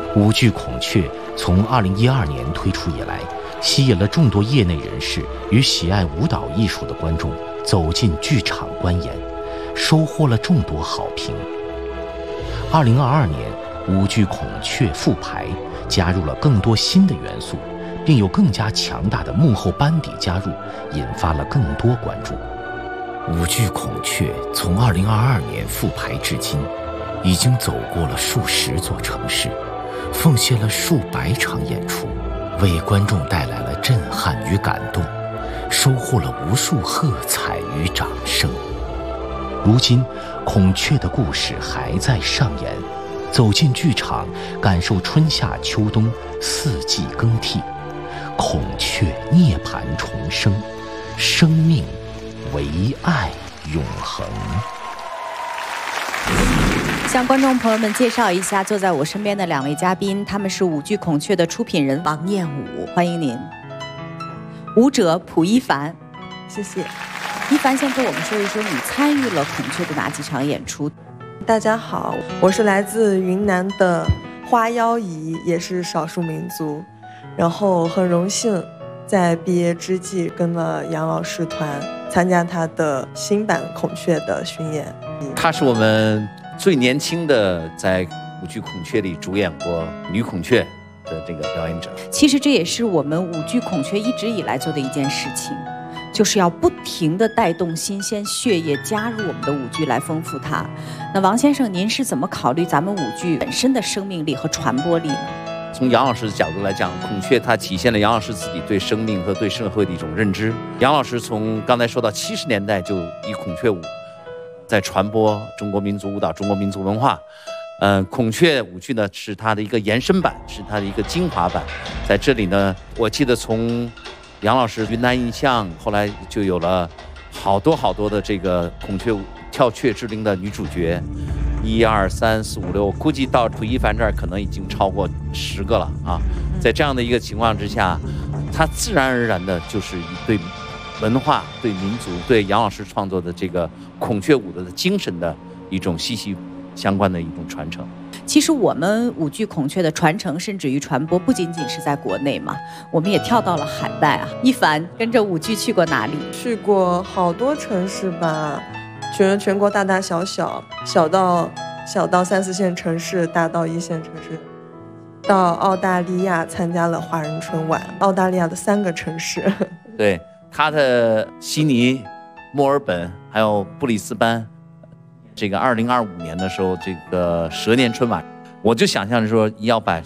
舞剧孔雀从2012年推出以来，吸引了众多业内人士与喜爱舞蹈艺术的观众走进剧场观演，收获了众多好评。2022年，舞剧孔雀复排，加入了更多新的元素，并有更加强大的幕后班底加入，引发了更多关注。舞剧孔雀从2022年复排至今，已经走过了数十座城市，奉献了数百场演出，为观众带来了震撼与感动，收获了无数喝彩与掌声。如今，孔雀的故事还在上演，走进剧场，感受春夏秋冬四季更替，孔雀涅槃重生，生命唯爱永恒。 向观众朋友们介绍一下坐在我身边的2位嘉宾，他们是舞剧孔雀的出品人王燕武，欢迎您。舞者蒲一凡， 谢谢。 一凡先跟我们说一说你参与了孔雀的哪几场演出？ 大家好，我是来自云南的花腰彝，也是少数民族，然后很荣幸在毕业之际跟了杨老师团参加他的新版孔雀的巡演。 他是我们最年轻的在舞剧孔雀里主演过女孔雀的这个表演者。 其实这也是我们舞剧孔雀一直以来做的一件事情，就是要不停地带动新鲜血液加入我们的舞剧来丰富它。那王先生，您是怎么考虑咱们舞剧本身的生命力和传播力呢？ 从杨老师的角度来讲，孔雀它体现了杨老师自己对生命和对社会的一种认知。杨老师从刚才说到70年代就以孔雀舞在传播中国民族舞蹈、中国民族文化。孔雀舞剧呢是它的一个延伸版，是它的一个精华版。在这里呢，我记得从杨老师云南印象，后来就有了好多的这个孔雀舞跳雀之灵的女主角，1、2、3、4、5、6，我估计到蒲一凡这儿可能已经超过10个了啊。在这样的一个情况之下，他自然而然的就是对文化、对民族、对杨老师创作的这个孔雀舞的精神的一种息息相关的一种传承。 其实我们舞剧孔雀的传承甚至于传播不仅仅是在国内嘛，我们也跳到了海外啊。一凡跟着舞剧去过哪里？ 去过好多城市吧，全国大大小小，小到3、4线城市，大到1线城市。到澳大利亚参加了华人春晚，澳大利亚的3个城市。 对，他的悉尼、墨尔本还有布里斯班，这个2025年的时候，这个蛇年春晚，我就想象着说要把